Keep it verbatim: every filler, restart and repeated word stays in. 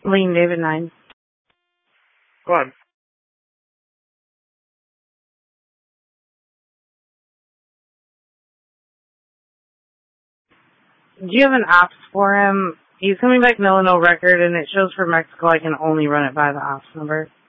Lean David nine. Go on. Do you have an ops for him? He's coming back no no record, and it shows for Mexico I can only run it by the ops number.